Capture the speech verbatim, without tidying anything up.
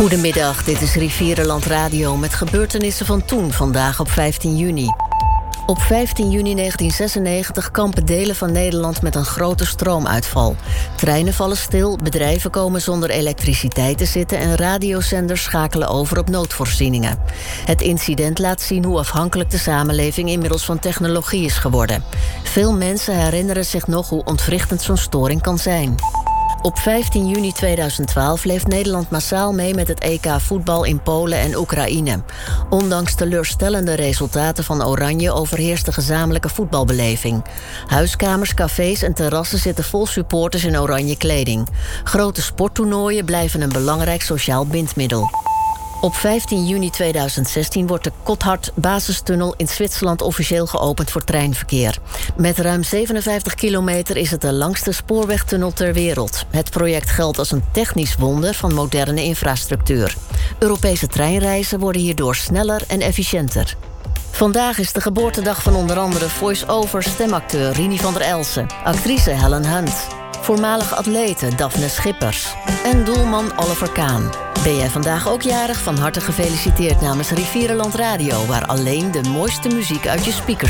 Goedemiddag, dit is Rivierenland Radio met gebeurtenissen van toen, vandaag op vijftien juni. Op vijftien juni negentien zesennegentig kampen delen van Nederland met een grote stroomuitval. Treinen vallen stil, bedrijven komen zonder elektriciteit te zitten en radiozenders schakelen over op noodvoorzieningen. Het incident laat zien hoe afhankelijk de samenleving inmiddels van technologie is geworden. Veel mensen herinneren zich nog hoe ontwrichtend zo'n storing kan zijn. Op vijftien juni tweeduizend twaalf leeft Nederland massaal mee met het E K voetbal in Polen en Oekraïne. Ondanks teleurstellende resultaten van Oranje overheerst de gezamenlijke voetbalbeleving. Huiskamers, cafés en terrassen zitten vol supporters in oranje kleding. Grote sporttoernooien blijven een belangrijk sociaal bindmiddel. Op vijftien juni tweeduizend zestien wordt de Gotthard-basistunnel in Zwitserland officieel geopend voor treinverkeer. Met ruim zevenenvijftig kilometer is het de langste spoorwegtunnel ter wereld. Het project geldt als een technisch wonder van moderne infrastructuur. Europese treinreizen worden hierdoor sneller en efficiënter. Vandaag is de geboortedag van onder andere voice-over stemacteur Rini van der Elsen, actrice Helen Hunt, voormalige atlete Daphne Schippers en doelman Oliver Kahn. Ben jij vandaag ook jarig? Van harte gefeliciteerd namens Rivierenland Radio, waar alleen de mooiste muziek uit je speakers